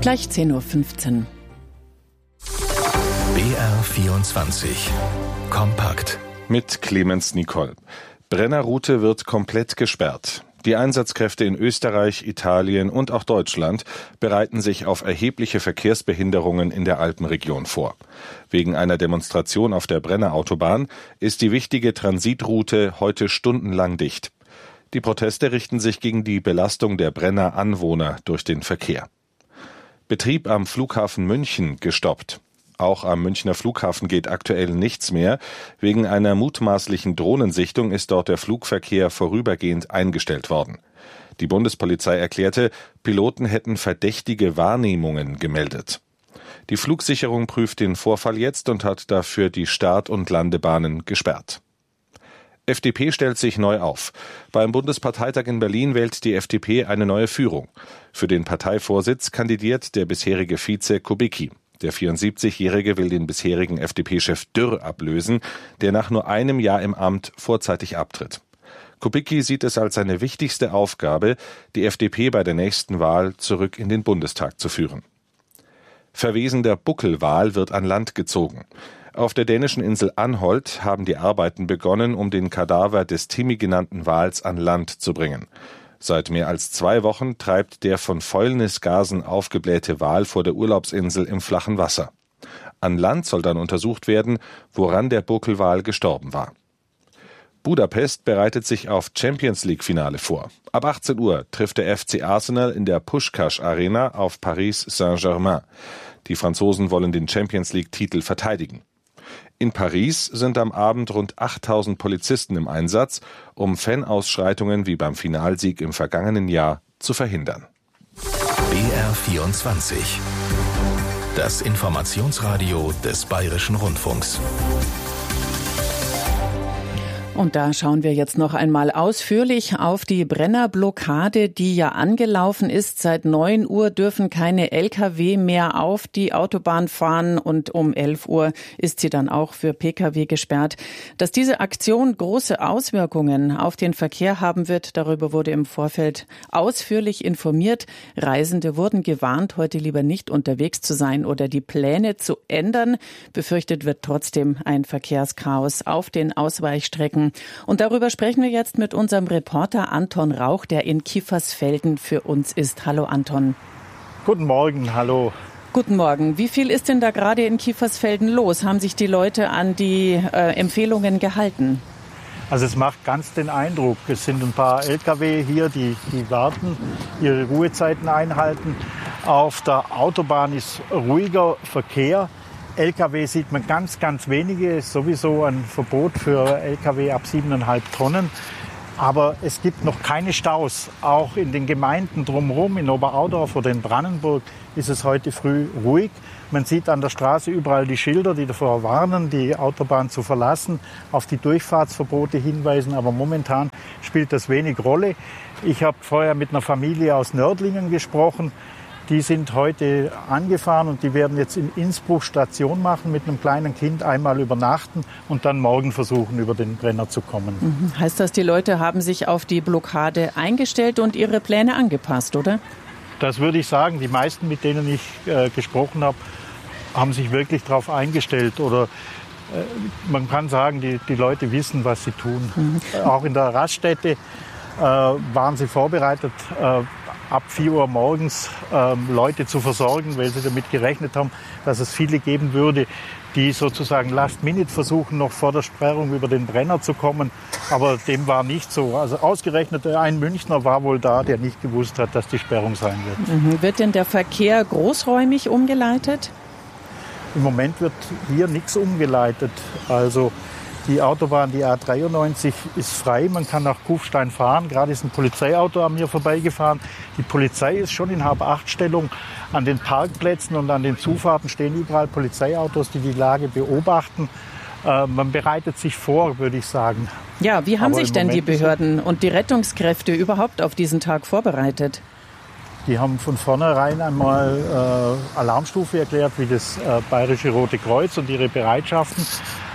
Gleich 10.15 Uhr. BR24 Kompakt mit Clemens Nicol. Brennerroute wird komplett gesperrt. Die Einsatzkräfte in Österreich, Italien und auch Deutschland bereiten sich auf erhebliche Verkehrsbehinderungen in der Alpenregion vor. Wegen einer Demonstration auf der Brennerautobahn ist die wichtige Transitroute heute stundenlang dicht. Die Proteste richten sich gegen die Belastung der Brenner Anwohner durch den Verkehr. Betrieb am Flughafen München gestoppt. Auch am Münchner Flughafen geht aktuell nichts mehr. Wegen einer mutmaßlichen Drohnensichtung ist dort der Flugverkehr vorübergehend eingestellt worden. Die Bundespolizei erklärte, Piloten hätten verdächtige Wahrnehmungen gemeldet. Die Flugsicherung prüft den Vorfall jetzt und hat dafür die Start- und Landebahnen gesperrt. FDP stellt sich neu auf. Beim Bundesparteitag in Berlin wählt die FDP eine neue Führung. Für den Parteivorsitz kandidiert der bisherige Vize Kubicki. Der 74-Jährige will den bisherigen FDP-Chef Dürr ablösen, der nach nur einem Jahr im Amt vorzeitig abtritt. Kubicki sieht es als seine wichtigste Aufgabe, die FDP bei der nächsten Wahl zurück in den Bundestag zu führen. Verwesender Buckelwal wird an Land gezogen. Auf der dänischen Insel Anholt haben die Arbeiten begonnen, um den Kadaver des Timmy genannten Wals an Land zu bringen. Seit mehr als 2 Wochen treibt der von Fäulnisgasen aufgeblähte Wal vor der Urlaubsinsel im flachen Wasser. An Land soll dann untersucht werden, woran der Buckelwal gestorben war. Budapest bereitet sich auf Champions-League-Finale vor. Ab 18 Uhr trifft der FC Arsenal in der Puskás-Arena auf Paris Saint-Germain. Die Franzosen wollen den Champions-League-Titel verteidigen. In Paris sind am Abend rund 8.000 Polizisten im Einsatz, um Fanausschreitungen wie beim Finalsieg im vergangenen Jahr zu verhindern. BR24 Das Informationsradio des Bayerischen Rundfunks. Und da schauen wir jetzt noch einmal ausführlich auf die Brennerblockade, die ja angelaufen ist. Seit 9 Uhr dürfen keine Lkw mehr auf die Autobahn fahren und um 11 Uhr ist sie dann auch für Pkw gesperrt. Dass diese Aktion große Auswirkungen auf den Verkehr haben wird, darüber wurde im Vorfeld ausführlich informiert. Reisende wurden gewarnt, heute lieber nicht unterwegs zu sein oder die Pläne zu ändern. Befürchtet wird trotzdem ein Verkehrschaos auf den Ausweichstrecken. Und darüber sprechen wir jetzt mit unserem Reporter Anton Rauch, der in Kiefersfelden für uns ist. Hallo Anton. Guten Morgen, hallo. Guten Morgen. Wie viel ist denn da gerade in Kiefersfelden los? Haben sich die Leute an die Empfehlungen gehalten? Also es macht ganz den Eindruck, es sind ein paar Lkw hier, die warten, ihre Ruhezeiten einhalten. Auf der Autobahn ist ruhiger Verkehr. Lkw sieht man ganz, ganz wenige. Es ist sowieso ein Verbot für Lkw ab 7,5 Tonnen. Aber es gibt noch keine Staus. Auch in den Gemeinden drumherum, in Oberaudorf oder in Brannenburg, ist es heute früh ruhig. Man sieht an der Straße überall die Schilder, die davor warnen, die Autobahn zu verlassen, auf die Durchfahrtsverbote hinweisen. Aber momentan spielt das wenig Rolle. Ich habe vorher mit einer Familie aus Nördlingen gesprochen. Die sind heute angefahren und die werden jetzt in Innsbruck Station machen mit einem kleinen Kind, einmal übernachten und dann morgen versuchen, über den Brenner zu kommen. Heißt das, die Leute haben sich auf die Blockade eingestellt und ihre Pläne angepasst, oder? Das würde ich sagen. Die meisten, mit denen ich gesprochen habe, haben sich wirklich darauf eingestellt. Oder man kann sagen, die Leute wissen, was sie tun. Auch in der Raststätte waren sie vorbereitet, ab 4 Uhr morgens Leute zu versorgen, weil sie damit gerechnet haben, dass es viele geben würde, die sozusagen Last-Minute versuchen, noch vor der Sperrung über den Brenner zu kommen. Aber dem war nicht so. Also ausgerechnet ein Münchner war wohl da, der nicht gewusst hat, dass die Sperrung sein wird. Wird denn der Verkehr großräumig umgeleitet? Im Moment wird hier nichts umgeleitet. Also die Autobahn, die A93, ist frei. Man kann nach Kufstein fahren. Gerade ist ein Polizeiauto an mir vorbeigefahren. Die Polizei ist schon in Hab-Acht-Stellung. An den Parkplätzen und an den Zufahrten stehen überall Polizeiautos, die die Lage beobachten. Man bereitet sich vor, würde ich sagen. Ja, wie haben sich denn die Behörden und die Rettungskräfte überhaupt auf diesen Tag vorbereitet? Die haben von vornherein einmal Alarmstufe erklärt, wie das Bayerische Rote Kreuz und ihre Bereitschaften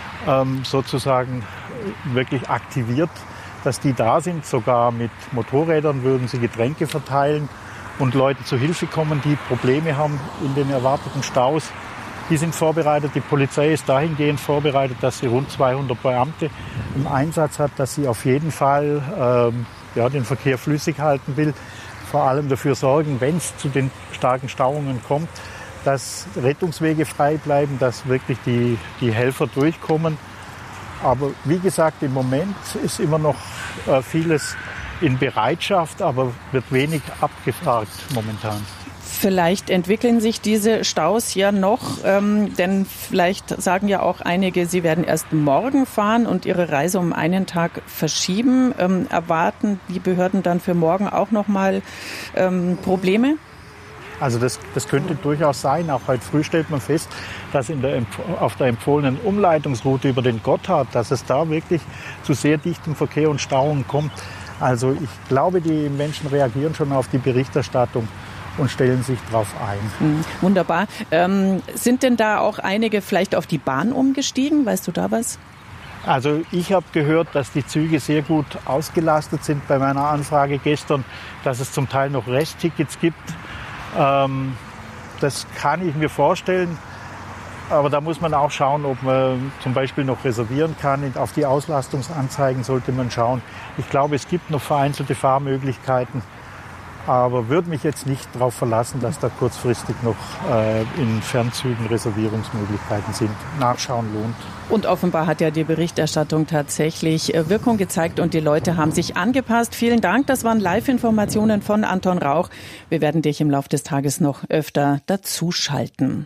sozusagen wirklich aktiviert, dass die da sind. Sogar mit Motorrädern würden sie Getränke verteilen. und Leuten zu Hilfe kommen, die Probleme haben in den erwarteten Staus. Die sind vorbereitet, die Polizei ist dahingehend vorbereitet, dass sie rund 200 Beamte im Einsatz hat, dass sie auf jeden Fall den Verkehr flüssig halten will. Vor allem dafür sorgen, wenn es zu den starken Stauungen kommt, dass Rettungswege frei bleiben, dass wirklich die Helfer durchkommen. Aber wie gesagt, im Moment ist immer noch vieles in Bereitschaft, aber wird wenig abgefragt momentan. Vielleicht entwickeln sich diese Staus ja noch, denn vielleicht sagen ja auch einige, sie werden erst morgen fahren und ihre Reise um einen Tag verschieben. Erwarten die Behörden dann für morgen auch noch mal Probleme? Also das könnte durchaus sein. Auch heute früh stellt man fest, dass auf der empfohlenen Umleitungsroute über den Gotthard, dass es da wirklich zu sehr dichtem Verkehr und Stauungen kommt. Also ich glaube, die Menschen reagieren schon auf die Berichterstattung und stellen sich darauf ein. Wunderbar. Sind denn da auch einige vielleicht auf die Bahn umgestiegen? Weißt du da was? Also ich habe gehört, dass die Züge sehr gut ausgelastet sind bei meiner Anfrage gestern, dass es zum Teil noch Resttickets gibt. Das kann ich mir vorstellen. Aber da muss man auch schauen, ob man zum Beispiel noch reservieren kann. Auf die Auslastungsanzeigen sollte man schauen. Ich glaube, es gibt noch vereinzelte Fahrmöglichkeiten. Aber würde mich jetzt nicht darauf verlassen, dass da kurzfristig noch in Fernzügen Reservierungsmöglichkeiten sind. Nachschauen lohnt. Und offenbar hat ja die Berichterstattung tatsächlich Wirkung gezeigt und die Leute haben sich angepasst. Vielen Dank, das waren Live-Informationen von Anton Rauch. Wir werden dich im Laufe des Tages noch öfter dazuschalten.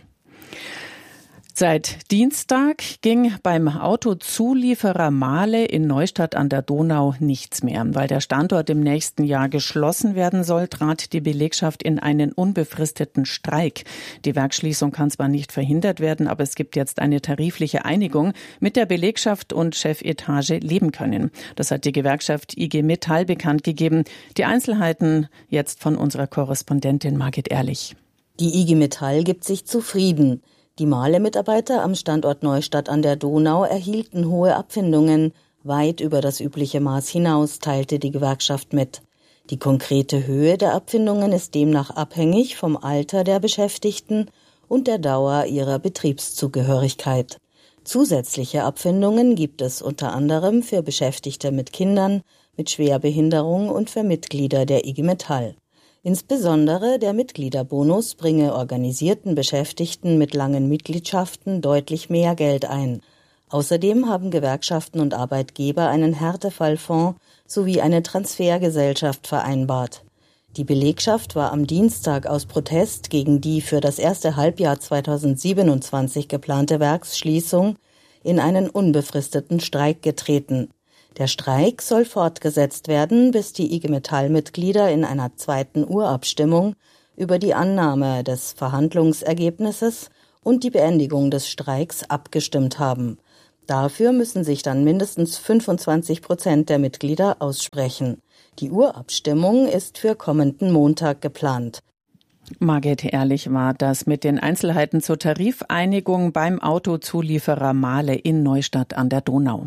Seit Dienstag ging beim Autozulieferer Mahle in Neustadt an der Donau nichts mehr. Weil der Standort im nächsten Jahr geschlossen werden soll, trat die Belegschaft in einen unbefristeten Streik. Die Werksschließung kann zwar nicht verhindert werden, aber es gibt jetzt eine tarifliche Einigung, mit der Belegschaft und Chefetage leben können. Das hat die Gewerkschaft IG Metall bekannt gegeben. Die Einzelheiten jetzt von unserer Korrespondentin Margit Ehrlich. Die IG Metall gibt sich zufrieden. Die Mahle-Mitarbeiter am Standort Neustadt an der Donau erhielten hohe Abfindungen, weit über das übliche Maß hinaus, teilte die Gewerkschaft mit. Die konkrete Höhe der Abfindungen ist demnach abhängig vom Alter der Beschäftigten und der Dauer ihrer Betriebszugehörigkeit. Zusätzliche Abfindungen gibt es unter anderem für Beschäftigte mit Kindern, mit Schwerbehinderung und für Mitglieder der IG Metall. Insbesondere der Mitgliederbonus bringe organisierten Beschäftigten mit langen Mitgliedschaften deutlich mehr Geld ein. Außerdem haben Gewerkschaften und Arbeitgeber einen Härtefallfonds sowie eine Transfergesellschaft vereinbart. Die Belegschaft war am Dienstag aus Protest gegen die für das erste Halbjahr 2027 geplante Werksschließung in einen unbefristeten Streik getreten. Der Streik soll fortgesetzt werden, bis die IG Metall-Mitglieder in einer zweiten Urabstimmung über die Annahme des Verhandlungsergebnisses und die Beendigung des Streiks abgestimmt haben. Dafür müssen sich dann mindestens 25% der Mitglieder aussprechen. Die Urabstimmung ist für kommenden Montag geplant. Margit Ehrlich war das mit den Einzelheiten zur Tarifeinigung beim Autozulieferer Mahle in Neustadt an der Donau.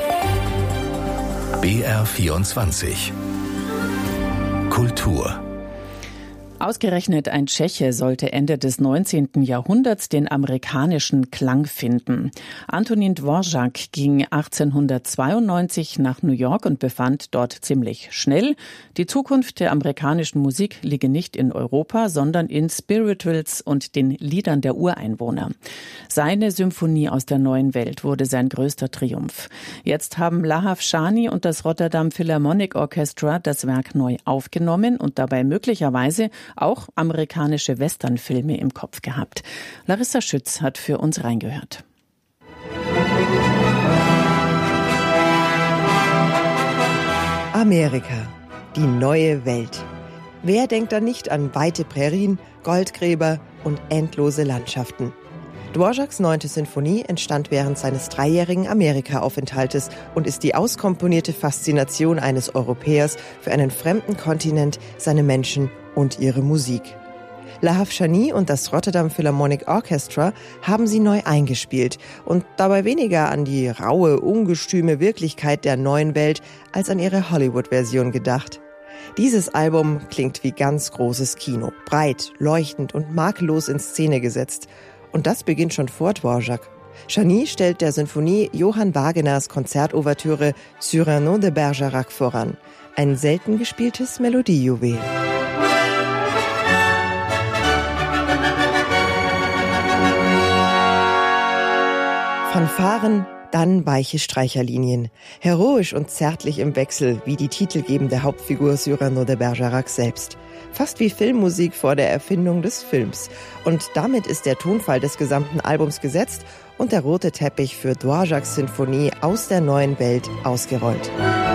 BR24 Kultur. Ausgerechnet ein Tscheche sollte Ende des 19. Jahrhunderts den amerikanischen Klang finden. Antonín Dvořák ging 1892 nach New York und befand dort ziemlich schnell, die Zukunft der amerikanischen Musik liege nicht in Europa, sondern in Spirituals und den Liedern der Ureinwohner. Seine Symphonie aus der neuen Welt wurde sein größter Triumph. Jetzt haben Lahav Shani und das Rotterdam Philharmonic Orchestra das Werk neu aufgenommen und dabei möglicherweise auch amerikanische Westernfilme im Kopf gehabt. Larissa Schütz hat für uns reingehört. Amerika, die neue Welt. Wer denkt da nicht an weite Prärien, Goldgräber und endlose Landschaften? Dvořáks 9. Sinfonie entstand während seines 3-jährigen Amerika-Aufenthaltes und ist die auskomponierte Faszination eines Europäers für einen fremden Kontinent, seine Menschen und ihre Musik. Lahav Shani und das Rotterdam Philharmonic Orchestra haben sie neu eingespielt und dabei weniger an die raue, ungestüme Wirklichkeit der neuen Welt als an ihre Hollywood-Version gedacht. Dieses Album klingt wie ganz großes Kino, breit, leuchtend und makellos in Szene gesetzt. Und das beginnt schon vor Dvorak. Czerny stellt der Sinfonie Johann Wagners Konzertouvertüre Cyrano de Bergerac voran. Ein selten gespieltes Melodiejuwel. Fanfaren, dann weiche Streicherlinien. Heroisch und zärtlich im Wechsel, wie die titelgebende Hauptfigur Cyrano de Bergerac selbst. Fast wie Filmmusik vor der Erfindung des Films. Und damit ist der Tonfall des gesamten Albums gesetzt und der rote Teppich für Dvoraks Sinfonie aus der neuen Welt ausgerollt.